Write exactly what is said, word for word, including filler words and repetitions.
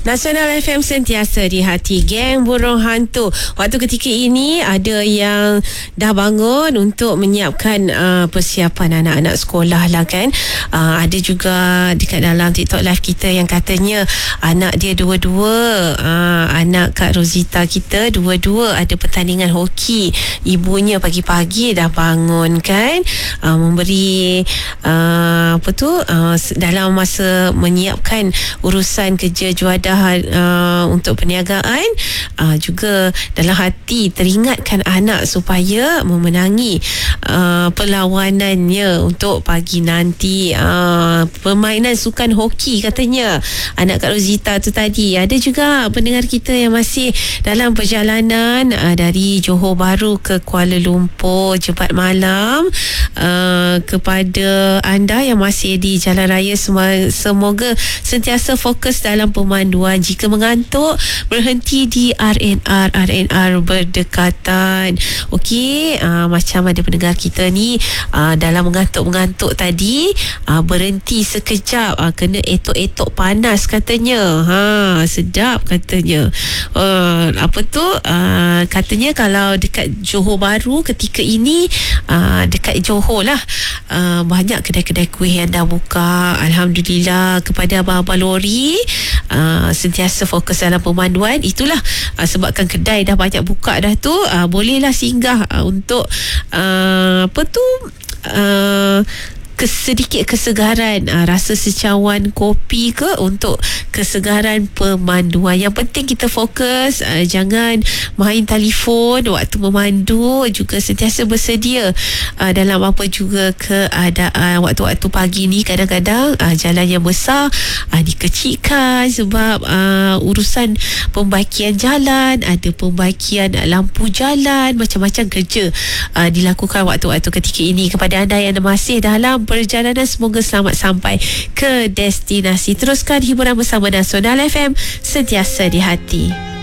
Nasional F M sentiasa di hati geng burung hantu. Waktu ketika ini ada yang dah bangun untuk menyiapkan uh, persiapan anak-anak sekolah lah kan. Uh, ada juga dekat dalam TikTok live kita yang katanya anak dia dua-dua, uh, anak Kak Rozita kita dua-dua ada pertandingan hoki. Ibunya pagi-pagi dah bangun kan, uh, memberi uh, apa tu uh, dalam masa menyiapkan urusan kerja juadah Uh, untuk perniagaan, uh, juga dalam hati teringatkan anak supaya memenangi uh, perlawanannya untuk pagi nanti. Uh, permainan sukan hoki katanya anak Kak Rozita tu tadi. Ada juga pendengar kita yang masih dalam perjalanan uh, dari Johor Bahru ke Kuala Lumpur Jebat Malam. Uh, kepada anda yang masih di jalan raya, semoga sentiasa fokus dalam pemanduan. Jika mengantuk, berhenti di R N R R N R berdekatan. Okey, uh, macam ada pendengar kita ni uh, dalam mengantuk-mengantuk tadi, uh, berhenti sekejap, uh, kena etok-etok panas katanya. Ha, sedap katanya. Uh, apa tu? Uh, katanya kalau dekat Johor Bahru ketika ini, uh, dekat Johor lah, uh, banyak kedai-kedai kuih yang dah buka. Alhamdulillah. Kepada abang-abang lori, uh, sentiasa fokus dalam pemanduan. Itulah uh, sebabkan kedai dah banyak buka dah tu, uh, bolehlah singgah uh, untuk uh, apa tu uh, sedikit kesegaran, uh, rasa secawan kopi ke, untuk kesegaran pemanduan. Yang penting kita fokus, uh, jangan main telefon waktu memandu. Juga sentiasa bersedia uh, dalam apa juga keadaan. Waktu-waktu pagi ni kadang-kadang uh, jalan yang besar uh, dikecilkan sebab uh, urusan pembaikian jalan, ada pembaikian uh, lampu jalan, macam-macam kerja uh, dilakukan waktu-waktu ketika ini. Kepada anda yang masih dalam perjalanan, semoga selamat sampai ke destinasi. Teruskan hiburan bersama Nasional F M, sentiasa di hati.